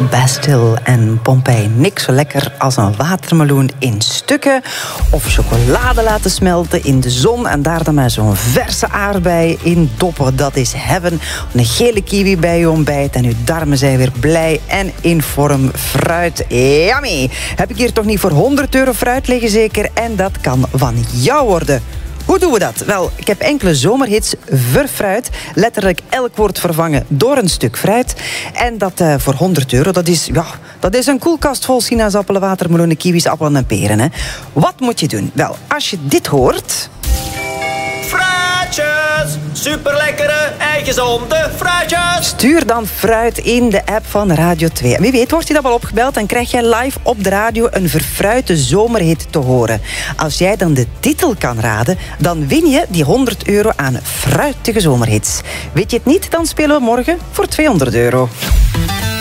Bastille en Pompeii. Niks zo lekker als een watermeloen in stukken. Of chocolade laten smelten in de zon. En daar dan met zo'n verse aardbei in doppen. Dat is heaven. Een gele kiwi bij je ontbijt. En uw darmen zijn weer blij en in vorm. Fruit, yummy. Heb ik hier toch niet voor €100 fruit liggen zeker? En dat kan van jou worden. Hoe doen we dat? Wel, ik heb enkele zomerhits voor fruit. Letterlijk elk woord vervangen door een stuk fruit. En dat voor €100. Dat is een koelkast vol sinaasappelen, watermeloenen, kiwis, appelen en peren. Hè. Wat moet je doen? Wel, als je dit hoort... Fruitjes! Superlekkere en gezonde fruitjes! Stuur dan fruit in de app van Radio 2. En wie weet wordt je dat wel opgebeld en krijg jij live op de radio een verfruite zomerhit te horen. Als jij dan de titel kan raden, dan win je die €100 aan fruitige zomerhits. Weet je het niet? Dan spelen we morgen voor €200.